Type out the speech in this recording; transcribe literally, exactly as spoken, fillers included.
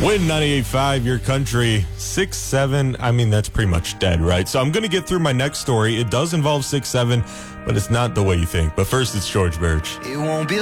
Win ninety-eight point five, your country. six seven, I mean, that's pretty much dead, right? So I'm going to get through my next story. It does involve six seven, but it's not the way you think. But first, it's George Birch. It won't be